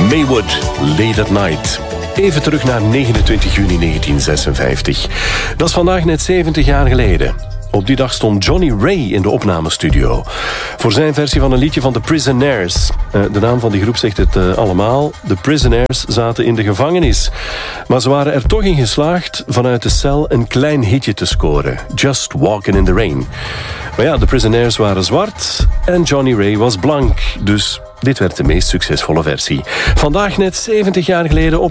Maywood, Late at Night. Even terug naar 29 juni 1956. Dat is vandaag net 70 jaar geleden. Op die dag stond Johnny Ray in de opnamestudio. Voor zijn versie van een liedje van The Prisonaires. De naam van die groep zegt het allemaal. The Prisonaires zaten in de gevangenis. Maar ze waren er toch in geslaagd vanuit de cel een klein hitje te scoren. Just Walking in the Rain. Maar ja, The Prisonaires waren zwart en Johnny Ray was blank. Dus dit werd de meest succesvolle versie. Vandaag net 70 jaar geleden op